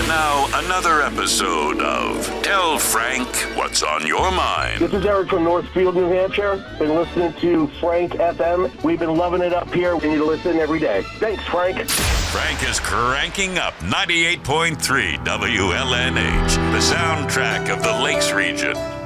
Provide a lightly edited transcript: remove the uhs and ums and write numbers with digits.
And now, another episode of Tell Frank What's on Your Mind. This is Eric from Northfield, New Hampshire. Been listening to Frank FM. We've been loving it up here. We need to listen every day. Thanks, Frank. Frank is cranking up 98.3 WLNH, the soundtrack of the Lakes region.